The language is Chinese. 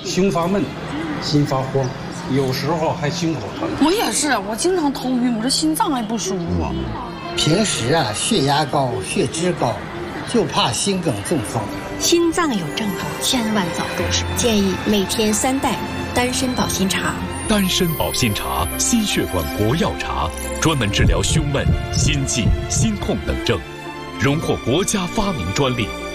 胸发闷、心发慌，有时候还心口疼。 我也是，我经常头晕，我这心脏还不舒服。 平时血压高、血脂高，就怕心梗中风。 心脏有症状，千万早重视。建议每天3袋丹参保心茶。 丹参保心茶，心血管国药茶，专门治疗胸闷、心悸、心痛等症，荣获国家发明专利。